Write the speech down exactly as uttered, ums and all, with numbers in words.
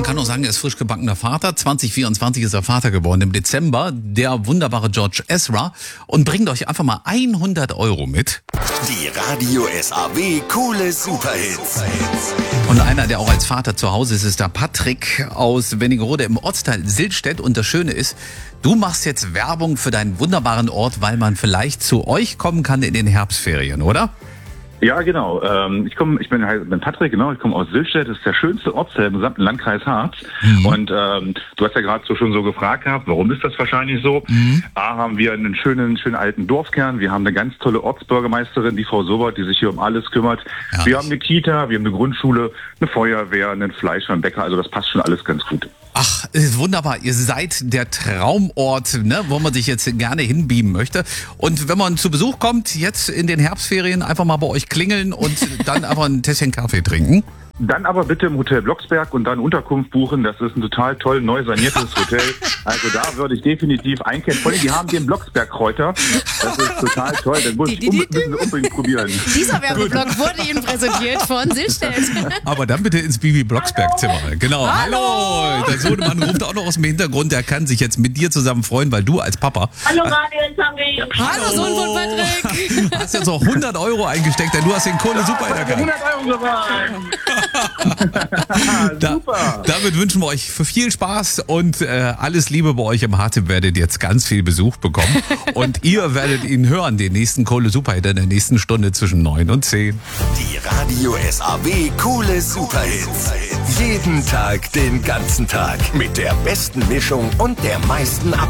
man kann auch sagen, er ist frisch gebackener Vater. zwanzig vierundzwanzig ist er Vater geworden. Im Dezember der wunderbare George Ezra und bringt euch einfach mal hundert Euro mit. Die Radio S A W Coole Superhits. Und einer, der auch als Vater zu Hause ist, ist der Patrick aus Wernigerode im Ortsteil Silstedt. Und das Schöne ist, du machst jetzt Werbung für deinen wunderbaren Ort, weil man vielleicht zu euch kommen kann in den Herbstferien, oder? Ja, genau. Ähm, ich komme, ich bin, bin Patrick, genau. Ich komme aus Silstedt. Das ist der schönste Ortsteil im gesamten Landkreis Harz. Mhm. Und ähm, du hast ja gerade so schon so gefragt gehabt, warum ist das wahrscheinlich so? Mhm. A, haben wir einen schönen, schönen alten Dorfkern. Wir haben eine ganz tolle Ortsbürgermeisterin, die Frau Sobert, die sich hier um alles kümmert. Ja. Wir haben eine Kita, wir haben eine Grundschule, eine Feuerwehr, einen Fleischer, einen Bäcker. Also das passt schon alles ganz gut. Ach, ist wunderbar. Ihr seid der Traumort, ne, wo man sich jetzt gerne hinbeamen möchte. Und wenn man zu Besuch kommt, jetzt in den Herbstferien, einfach mal bei euch klingeln und dann einfach ein Tässchen Kaffee trinken. Dann aber bitte im Hotel Blocksberg und dann Unterkunft buchen. Das ist ein total toll neu saniertes Hotel. Also da würde ich definitiv einkehren. Vor allem, die haben den Blocksberg-Kräuter. Das ist total toll. Den muss ich unbedingt, müssen wir unbedingt probieren. Dieser Werbeblock wurde Ihnen präsentiert von Silstedt. Aber dann bitte ins Bibi Blocksberg-Zimmer. Genau. Hallo. Hallo. Der Sohnemann ruft auch noch aus dem Hintergrund. Der kann sich jetzt mit dir zusammen freuen, weil du als Papa... Hallo Radio S A W. Hallo Sohn von Patrick. Hast jetzt auch hundert Euro eingesteckt, denn du hast den Kohle super in der Hand. hundert Euro gewonnen. Da, Super. Damit wünschen wir euch viel Spaß und äh, alles Liebe bei euch im Hartem. Werdet jetzt ganz viel Besuch bekommen und ihr werdet ihn hören, den nächsten Kohle Superhit in der nächsten Stunde zwischen neun und zehn. Die Radio S A W Coole Superhits. Jeden Tag, den ganzen Tag mit der besten Mischung und der meisten Ab